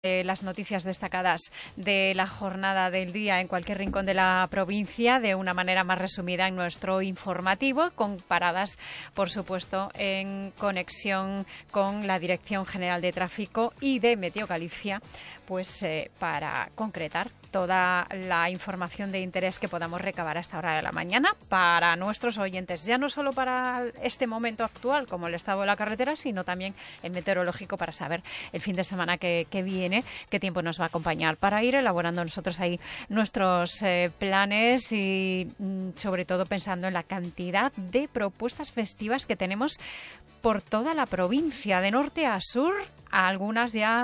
Las noticias destacadas de la jornada del día en cualquier rincón de la provincia de una manera más resumida en nuestro informativo, comparadas, por supuesto, en conexión con la Dirección General de Tráfico y de Meteo Galicia, pues para concretar toda la información de interés que podamos recabar a esta hora de la mañana para nuestros oyentes, ya no solo para este momento actual, como el estado de la carretera, sino también el meteorológico para saber el fin de semana que viene, qué tiempo nos va a acompañar para ir elaborando nosotros ahí nuestros planes y sobre todo pensando en la cantidad de propuestas festivas que tenemos por toda la provincia, de norte a sur. Algunas ya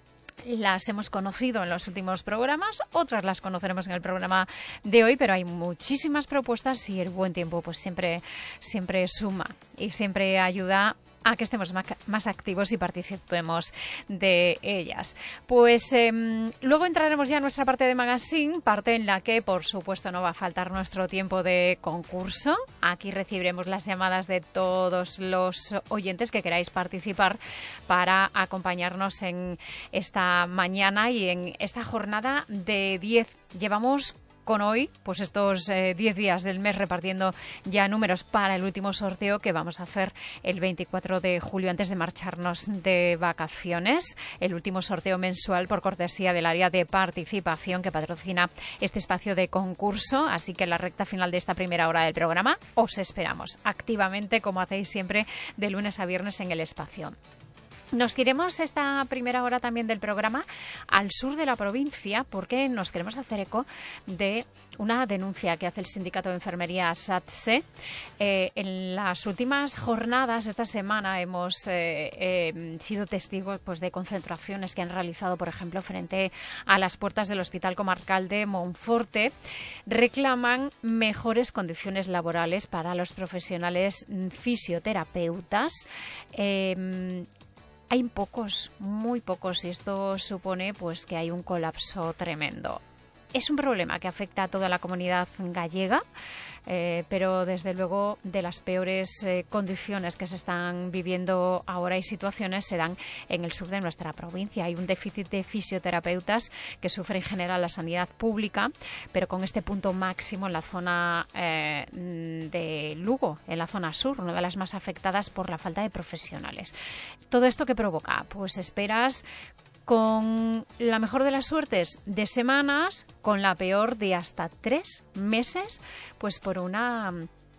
las hemos conocido en los últimos programas, otras las conoceremos en el programa de hoy, pero hay muchísimas propuestas y el buen tiempo pues siempre suma y siempre ayuda a que estemos más activos y participemos de ellas. Pues luego entraremos ya en nuestra parte de magazine, parte en la que, por supuesto, no va a faltar nuestro tiempo de concurso. Aquí recibiremos las llamadas de todos los oyentes que queráis participar para acompañarnos en esta mañana y en esta jornada de 10. Llevamos con hoy, pues estos 10 días del mes repartiendo ya números para el último sorteo que vamos a hacer el 24 de julio antes de marcharnos de vacaciones. El último sorteo mensual por cortesía del área de participación que patrocina este espacio de concurso. Así que en la recta final de esta primera hora del programa os esperamos activamente, como hacéis siempre, de lunes a viernes en el espacio. Nos iremos esta primera hora también del programa al sur de la provincia porque nos queremos hacer eco de una denuncia que hace el Sindicato de Enfermería SATSE. En las últimas jornadas, esta semana, hemos sido testigos pues, de concentraciones que han realizado, por ejemplo, frente a las puertas del Hospital Comarcal de Monforte. Reclaman mejores condiciones laborales para los profesionales fisioterapeutas. Hay pocos, muy pocos, y esto supone pues que hay un colapso tremendo. Es un problema que afecta a toda la comunidad gallega, pero desde luego de las peores condiciones que se están viviendo ahora y situaciones se dan en el sur de nuestra provincia. Hay un déficit de fisioterapeutas que sufre en general la sanidad pública, pero con este punto máximo en la zona de Lugo, en la zona sur, una de las más afectadas por la falta de profesionales. ¿Todo esto qué provoca? Pues esperas, con la mejor de las suertes, de semanas, con la peor de hasta 3 meses, pues por una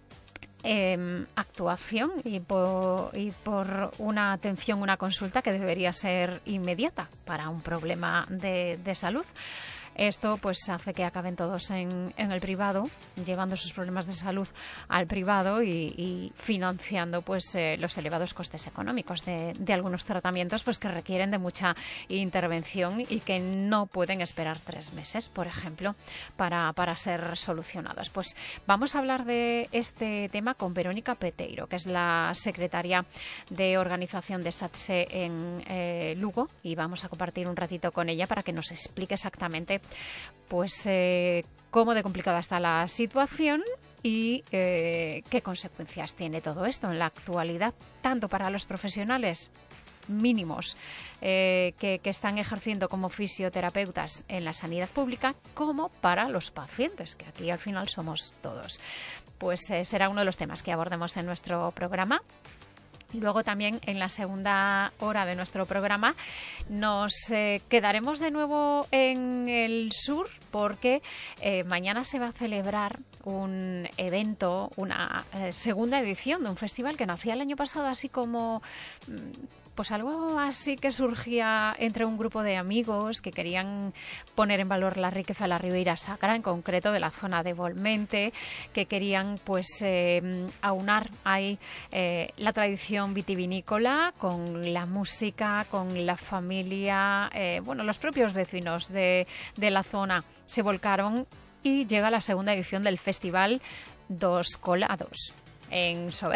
actuación y por una atención, una consulta que debería ser inmediata para un problema de salud. Esto pues hace que acaben todos en el privado, llevando sus problemas de salud al privado y financiando pues los elevados costes económicos de algunos tratamientos pues que requieren de mucha intervención y que no pueden esperar 3 meses, por ejemplo, para ser solucionados. Pues vamos a hablar de este tema con Verónica Peteiro, que es la secretaria de organización de SATSE en Lugo, y vamos a compartir un ratito con ella para que nos explique exactamente pues cómo de complicada está la situación y qué consecuencias tiene todo esto en la actualidad, tanto para los profesionales mínimos que están ejerciendo como fisioterapeutas en la sanidad pública, como para los pacientes, que aquí al final somos todos. Pues será uno de los temas que abordemos en nuestro programa. Luego también en la segunda hora de nuestro programa nos quedaremos de nuevo en el sur porque mañana se va a celebrar un evento, una segunda edición de un festival que nacía el año pasado así como pues algo así que surgía entre un grupo de amigos que querían poner en valor la riqueza de la Ribeira Sacra, en concreto de la zona de Volmente, que querían pues aunar ahí la tradición vitivinícola con la música, con la familia, los propios vecinos de la zona se volcaron y llega la segunda edición del festival Dos Colados en Sober.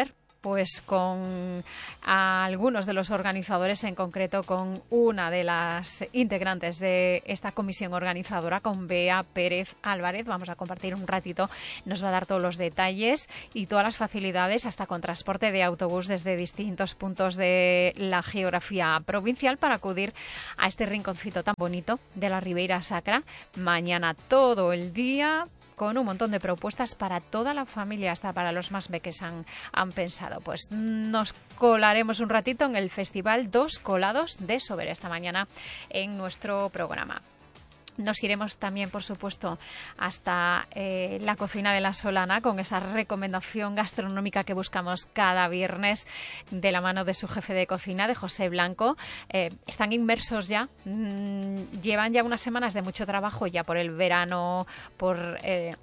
pues con algunos de los organizadores, en concreto con una de las integrantes de esta comisión organizadora, con Bea Pérez Álvarez. Vamos a compartir un ratito, nos va a dar todos los detalles y todas las facilidades, hasta con transporte de autobús desde distintos puntos de la geografía provincial para acudir a este rinconcito tan bonito de la Ribeira Sacra. Mañana todo el día, con un montón de propuestas para toda la familia, hasta para los más pequeños han pensado. Pues nos colaremos un ratito en el Festival Dos Colados de Sober esta mañana en nuestro programa. Nos iremos también, por supuesto, hasta la cocina de La Solana con esa recomendación gastronómica que buscamos cada viernes de la mano de su jefe de cocina, de José Blanco. Están inmersos ya, llevan ya unas semanas de mucho trabajo ya por el verano, por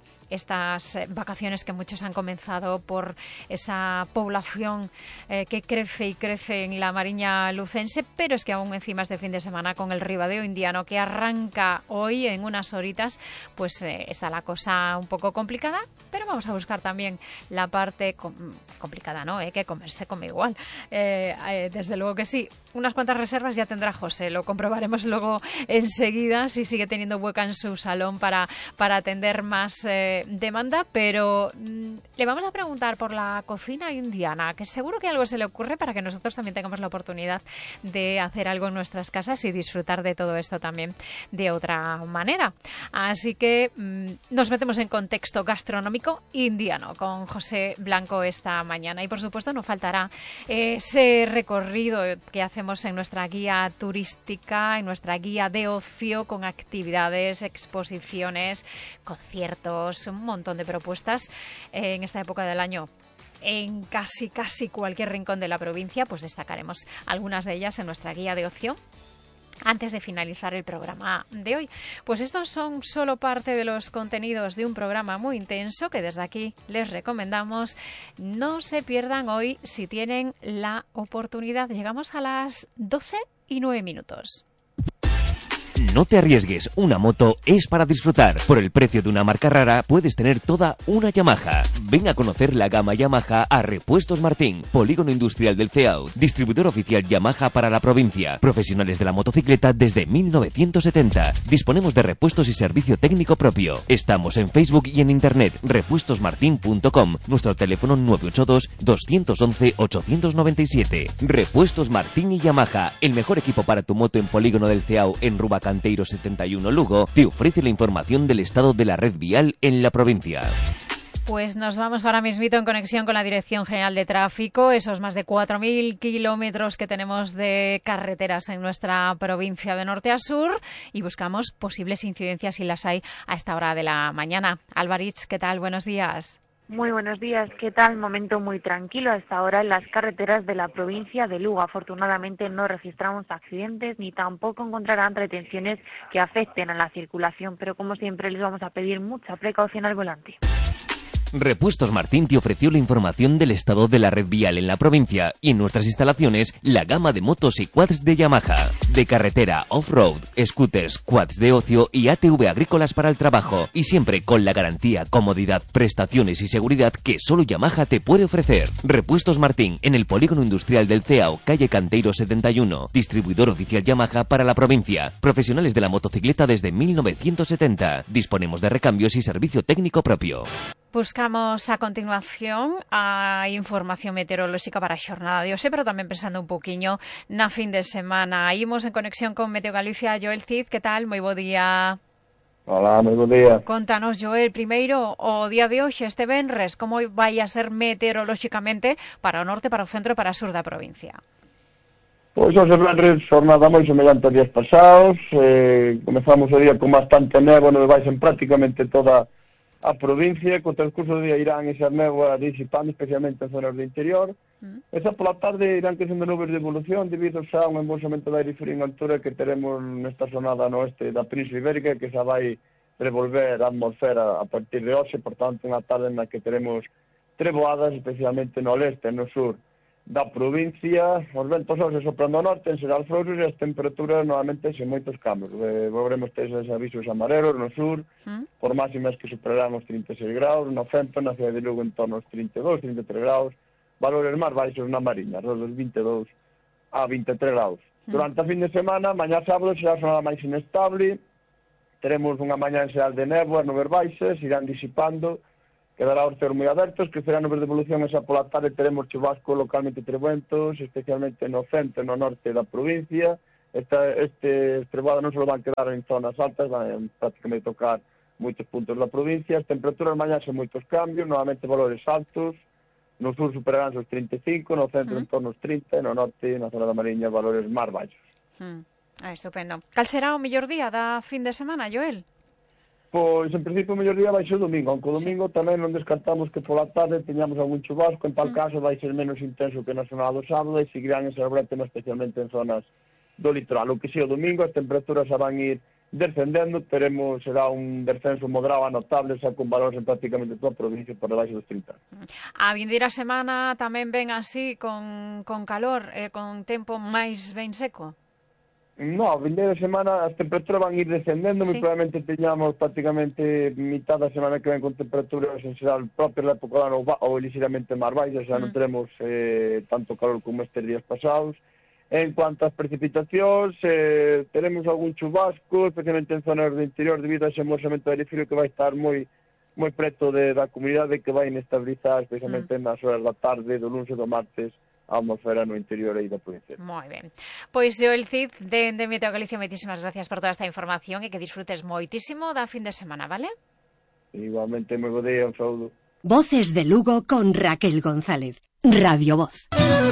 estas vacaciones que muchos han comenzado, por esa población que crece y crece en la Mariña lucense, pero es que aún encima este fin de semana con el Ribadeo Indiano que arranca hoy en unas horitas, pues está la cosa un poco complicada, pero vamos a buscar también la parte complicada, ¿no? Que comer se come igual, desde luego que sí. Unas cuantas reservas ya tendrá José, lo comprobaremos luego enseguida si sigue teniendo hueca en su salón para atender más demanda, pero le vamos a preguntar por la cocina indiana, que seguro que algo se le ocurre para que nosotros también tengamos la oportunidad de hacer algo en nuestras casas y disfrutar de todo esto también de otra manera. Así que nos metemos en contexto gastronómico indiano con José Blanco esta mañana y por supuesto no faltará ese recorrido que hacemos en nuestra guía turística, en nuestra guía de ocio, con actividades, exposiciones, conciertos, un montón de propuestas en esta época del año. En casi cualquier rincón de la provincia, pues destacaremos algunas de ellas en nuestra guía de ocio antes de finalizar el programa de hoy. Pues estos son solo parte de los contenidos de un programa muy intenso que desde aquí les recomendamos. No se pierdan hoy si tienen la oportunidad. Llegamos a las 12:09. No te arriesgues, una moto es para disfrutar. Por el precio de una marca rara puedes tener toda una Yamaha. Ven a conocer la gama Yamaha a Repuestos Martín, Polígono Industrial del CEAU, distribuidor oficial Yamaha para la provincia. Profesionales de la motocicleta desde 1970. Disponemos de repuestos y servicio técnico propio. Estamos en Facebook y en internet, repuestosmartin.com. Nuestro teléfono 982-211-897. Repuestos Martín y Yamaha, el mejor equipo para tu moto en Polígono del CEAU en Rubacanteiro 71 Lugo, te ofrece la información del estado de la red vial en la provincia. Pues nos vamos ahora mismito en conexión con la Dirección General de Tráfico, esos más de 4.000 kilómetros que tenemos de carreteras en nuestra provincia de norte a sur, y buscamos posibles incidencias si las hay a esta hora de la mañana. Álvarez, ¿qué tal? Buenos días. Muy buenos días, ¿qué tal? Momento muy tranquilo a esta hora en las carreteras de la provincia de Lugo. Afortunadamente no registramos accidentes ni tampoco encontrarán retenciones que afecten a la circulación, pero como siempre les vamos a pedir mucha precaución al volante. Repuestos Martín te ofreció la información del estado de la red vial en la provincia y en nuestras instalaciones la gama de motos y quads de Yamaha. De carretera, off-road, scooters, quads de ocio y ATV agrícolas para el trabajo. Y siempre con la garantía, comodidad, prestaciones y seguridad que solo Yamaha te puede ofrecer. Repuestos Martín en el Polígono Industrial del CEAU, calle Canteiro 71. Distribuidor oficial Yamaha para la provincia. Profesionales de la motocicleta desde 1970. Disponemos de recambios y servicio técnico propio. Buscamos a continuación a información meteorológica para a xornada de hoxe, pero tamén pensando un poquinho na fin de semana. Imos en conexión con Meteo Galicia. Joel Cid, que tal? Moi bo día. Hola, moi bo día. Contanos, Joel, primeiro, o día de hoxe, este venres, como vai a ser meteorolóxicamente para o norte, para o centro e para o sur da provincia? Pois hoxe venres xornada moi semellante a días pasados. Comezamos o día con bastante néboa, non vais en prácticamente toda a provincia, co transcurso do día irán esas néboas disipando, especialmente en zonas do interior. Esa pola tarde irán crecendo nubes de evolución debido a un embolsamento de aire frío en altura que teremos nesta zonada no oeste da Península Ibérica, que xa vai revolver a atmosfera a partir de hoxe, por tanto, unha tarde na que teremos treboadas, especialmente no leste e no sur da provincia. Os ventos hoxe soprando ao norte, en xeral frouxos, e as temperaturas novamente sen moitos cambios. Volveremos ter esos avisos amarelos no sur, por máximas que superarán os 36 graus, no centro, na cidade de Lugo, en torno aos 32, 33 graus, valores máis baixos na Mariña, dos 22 a 23 graus. Durante a fin de semana, mañá sábado, será a xornada máis inestable, teremos unha mañá en xeral de néboa, nubes baixas, irán disipando, quedará os ceos moi abertos, crecerán nubes de evolución, e xa pola tarde teremos chubascos localmente trebuentos, especialmente no centro e no norte da provincia. Este trebado non só van quedar en zonas altas, van prácticamente tocar moitos puntos da provincia. As temperaturas mañá son moitos cambios, novamente valores altos, no sur superarán os 35, no centro en torno aos 30, e no norte, na zona da Mariña, valores máis baixos. Estupendo. Cal será o mellor día da fin de semana, Joel? Pois, en principio, o mellor día vai ser o domingo, aunque o domingo tamén non descartamos que pola tarde teñamos algún chubasco, en tal caso vai ser menos intenso que na xornada do sábado e seguirán esas bretemas, especialmente en zonas do litoral. O que si o domingo as temperaturas xa van ir descendendo, será un descenso moderado a notable, xa con valores en prácticamente toda a provincia por debaixo dos 30. A vindeira semana tamén ven así, con calor, con tempo máis ben seco? No, a vindeira semana as temperaturas van ir descendendo, moi probablemente teñamos prácticamente mitad da semana que ven con temperaturas en xeral propias da época do ano ou ligeramente máis baixas, xa non teremos tanto calor como estes días pasados. En cuanto ás precipitacións, teremos algún chubasco, especialmente en zonas do interior, debido a ese amosamento de aire frío que vai estar moi preto da comunidade, que vai inestabilizar, especialmente nas horas da tarde, do lunes e do martes, a atmosfera no interior aí da provincia. Moi ben. Pois Joel Cid, de Meteo Galicia, moitísimas gracias por toda esta información e que disfrutes moitísimo da fin de semana, vale? Igualmente, moi bo día, un saúdo. Voces de Lugo con Raquel González. Radio Voz.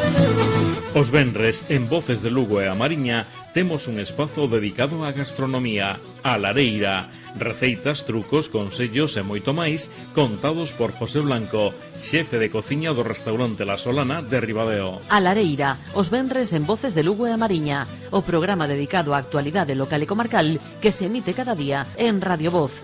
Os venres, en Voces de Lugo e a Mariña, temos un espazo dedicado á gastronomía, a lareira, receitas, trucos, consellos e moito máis, contados por José Blanco, xefe de cociña do restaurante La Solana de Ribadeo. A lareira, os venres en Voces de Lugo e a Mariña, o programa dedicado á actualidade local e comarcal que se emite cada día en Radio Voz.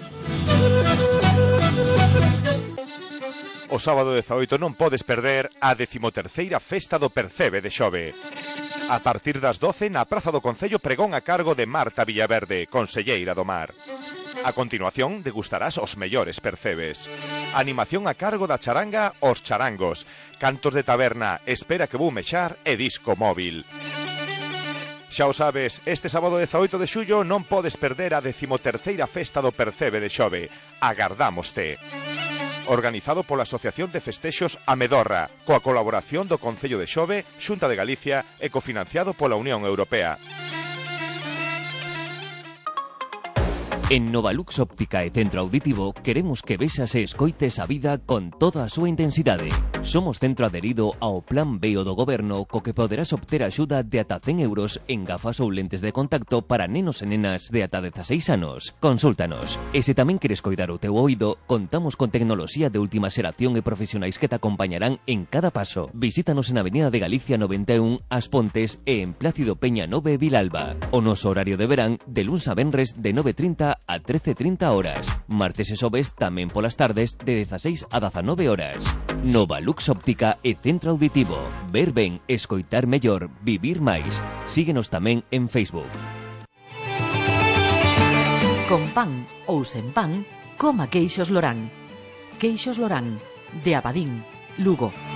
O sábado 18 non podes perder a 13ª Festa do Percebe de Xove. A partir das 12 na Praza do Concello, pregón a cargo de Marta Villaverde, conselleira do Mar. A continuación degustarás os mellores percebes. Animación a cargo da charanga Os Charangos, cantos de taberna, espera que vou mexar e disco móvil. Xa o sabes, este sábado 18 de xullo non podes perder a 13ª Festa do Percebe de Xove. Agardámoste. Organizado pola Asociación de Festexos Amedorra, coa colaboración do Concello de Xove, Xunta de Galicia e cofinanciado pola Unión Europea. En Novalux Óptica e Centro Auditivo queremos que vexas e escoites a vida con toda a súa intensidade. Somos centro adherido ao Plan B do Goberno, co que poderás obter axuda de ata 100 euros en gafas ou lentes de contacto para nenos e nenas de ata 16 anos. Consúltanos. E se tamén queres coidar o teu oído, contamos con tecnoloxía de última xeración e profesionais que te acompañarán en cada paso. Visítanos en Avenida de Galicia 91, As Pontes e en Plácido Peña 9, Vilalba. O noso horario de verán de luns a venres de 9:30 a 13:30 horas. Martes e xoves tamén polas tardes de 16 a 19 horas. Novalux Óptica e Centro Auditivo. Ver ben, escoitar mellor, vivir máis. Síguenos tamén en Facebook. Con pan ou sen pan, coma queixos Lorán. Queixos Lorán, de Abadín, Lugo.